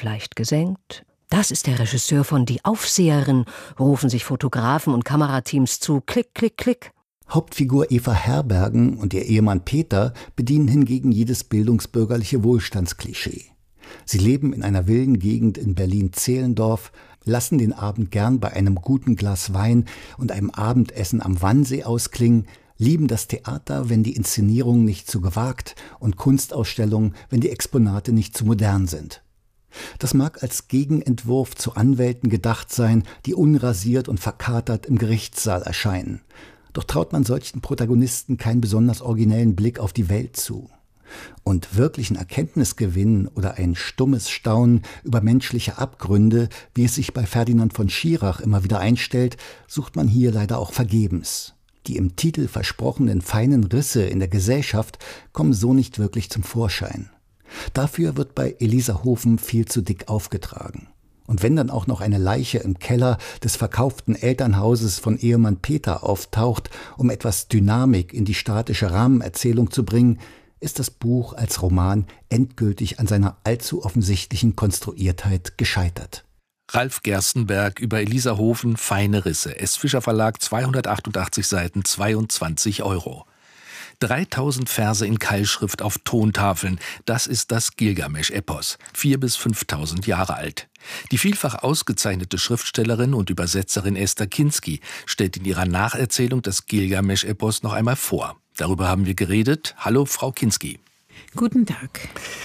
Kopf leicht gesenkt. Das ist der Regisseur von Die Aufseherin, rufen sich Fotografen und Kamerateams zu. Klick, klick, klick. Hauptfigur Eva Herbergen und ihr Ehemann Peter bedienen hingegen jedes bildungsbürgerliche Wohlstandsklischee. Sie leben in einer Villengegend in Berlin-Zehlendorf, lassen den Abend gern bei einem guten Glas Wein und einem Abendessen am Wannsee ausklingen, lieben das Theater, wenn die Inszenierungen nicht zu gewagt und Kunstausstellungen, wenn die Exponate nicht zu modern sind. Das mag als Gegenentwurf zu Anwälten gedacht sein, die unrasiert und verkatert im Gerichtssaal erscheinen. Doch traut man solchen Protagonisten keinen besonders originellen Blick auf die Welt zu. Und wirklichen Erkenntnisgewinn oder ein stummes Staunen über menschliche Abgründe, wie es sich bei Ferdinand von Schirach immer wieder einstellt, sucht man hier leider auch vergebens. Die im Titel versprochenen feinen Risse in der Gesellschaft kommen so nicht wirklich zum Vorschein. Dafür wird bei Elisa Hofen viel zu dick aufgetragen. Und wenn dann auch noch eine Leiche im Keller des verkauften Elternhauses von Ehemann Peter auftaucht, um etwas Dynamik in die statische Rahmenerzählung zu bringen, ist das Buch als Roman endgültig an seiner allzu offensichtlichen Konstruiertheit gescheitert. Ralf Gerstenberg über Elisa Hofen, Feine Risse. S. Fischer Verlag, 288 Seiten, 22 €. 3000 Verse in Keilschrift auf Tontafeln, das ist das Gilgamesch-Epos, 4.000 bis 5.000 Jahre alt. Die vielfach ausgezeichnete Schriftstellerin und Übersetzerin Esther Kinsky stellt in ihrer Nacherzählung das Gilgamesch-Epos noch einmal vor. Darüber haben wir geredet. Hallo, Frau Kinsky. Guten Tag.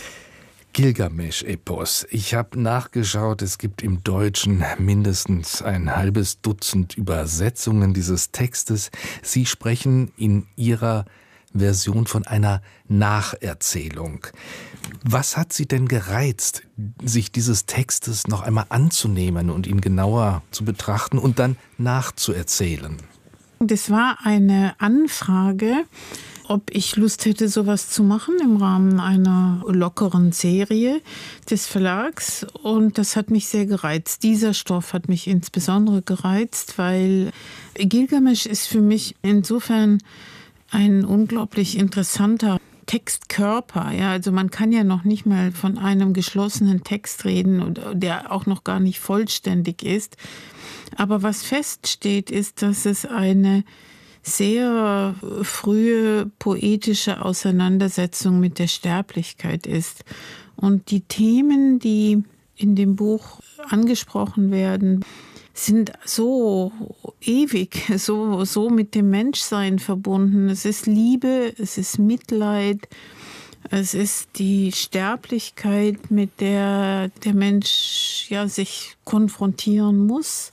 Gilgamesch-Epos. Ich habe nachgeschaut, es gibt im Deutschen mindestens ein halbes Dutzend Übersetzungen dieses Textes. Sie sprechen in Ihrer Version von einer Nacherzählung. Was hat Sie denn gereizt, sich dieses Textes noch einmal anzunehmen und ihn genauer zu betrachten und dann nachzuerzählen? Das war eine Anfrage, ob ich Lust hätte, sowas zu machen im Rahmen einer lockeren Serie des Verlags. Und das hat mich sehr gereizt. Dieser Stoff hat mich insbesondere gereizt, weil Gilgamesch ist für mich insofern ein unglaublich interessanter Textkörper. Ja, also man kann ja noch nicht mal von einem geschlossenen Text reden, der auch noch gar nicht vollständig ist. Aber was feststeht, ist, dass es eine sehr frühe poetische Auseinandersetzung mit der Sterblichkeit ist. Und die Themen, die in dem Buch angesprochen werden, sind so ewig, so mit dem Menschsein verbunden. Es ist Liebe, es ist Mitleid, es ist die Sterblichkeit, mit der der Mensch ja sich konfrontieren muss.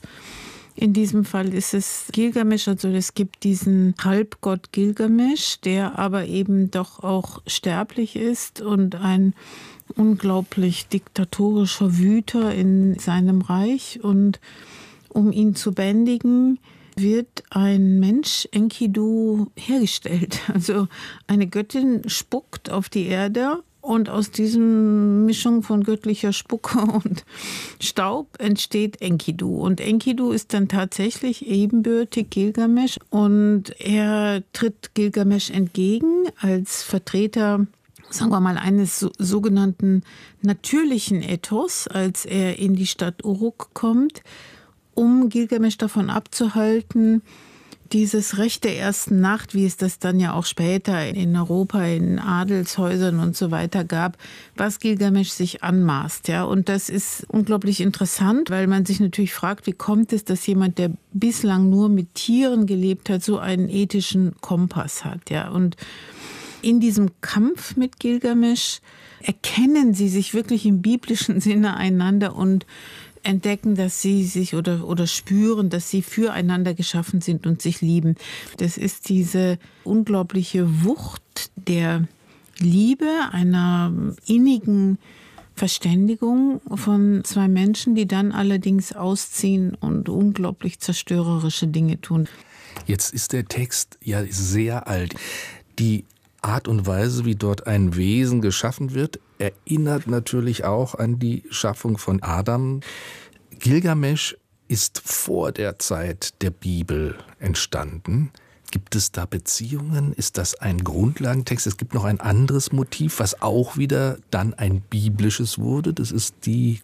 In diesem Fall ist es Gilgamesch, also es gibt diesen Halbgott Gilgamesch, der aber eben doch auch sterblich ist und ein unglaublich diktatorischer Wüter in seinem Reich. Und um ihn zu bändigen, wird ein Mensch, Enkidu, hergestellt. Also eine Göttin spuckt auf die Erde und aus diesem Mischung von göttlicher Spucke und Staub entsteht Enkidu. Und Enkidu ist dann tatsächlich ebenbürtig Gilgamesch und er tritt Gilgamesch entgegen als Vertreter, sagen wir mal, eines sogenannten natürlichen Ethos, als er in die Stadt Uruk kommt, um Gilgamesch davon abzuhalten, dieses Recht der ersten Nacht, wie es das dann ja auch später in Europa, in Adelshäusern und so weiter gab, was Gilgamesch sich anmaßt. Ja. Und das ist unglaublich interessant, weil man sich natürlich fragt, wie kommt es, dass jemand, der bislang nur mit Tieren gelebt hat, so einen ethischen Kompass hat. Ja. Und in diesem Kampf mit Gilgamesch erkennen sie sich wirklich im biblischen Sinne einander und entdecken, dass sie sich oder spüren, dass sie füreinander geschaffen sind und sich lieben. Das ist diese unglaubliche Wucht der Liebe, einer innigen Verständigung von zwei Menschen, die dann allerdings ausziehen und unglaublich zerstörerische Dinge tun. Jetzt ist der Text ja sehr alt. Die Art und Weise, wie dort ein Wesen geschaffen wird, erinnert natürlich auch an die Schaffung von Adam. Gilgamesch ist vor der Zeit der Bibel entstanden. Gibt es da Beziehungen? Ist das ein Grundlagentext? Es gibt noch ein anderes Motiv, was auch wieder dann ein biblisches wurde. Das ist die